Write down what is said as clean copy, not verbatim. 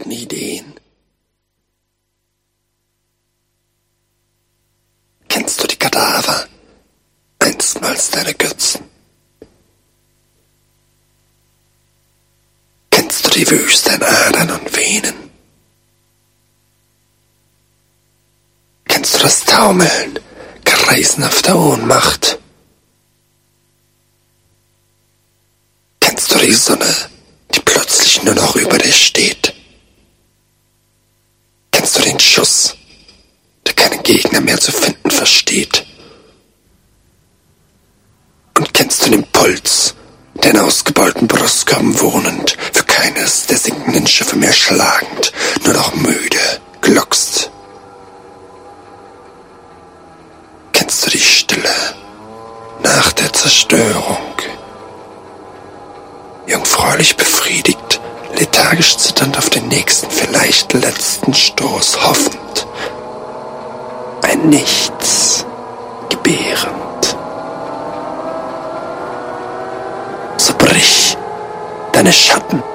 verrückten Ideen? Kennst du die Kadaver, einstmals deine Götzen? Kennst du die Wüste in Adern und Venen? Kennst du das Taumeln krisenhafter Ohnmacht? Kennst du die Sonne, die plötzlich nur noch über dir steht? Kennst du den Schuss, der keinen Gegner mehr zu finden versteht? Und kennst du den Puls, der in ausgebeulten Brustkörben wohnend, für keines der sinkenden Schiffe mehr schlagend, nur noch müde gluckst? Kennst du die Stille nach der Zerstörung? Jungfräulich befriedigt, lethargisch zitternd auf den nächsten, vielleicht letzten Stoß hoffend, ein Nichts gebärend. So brich deine Schatten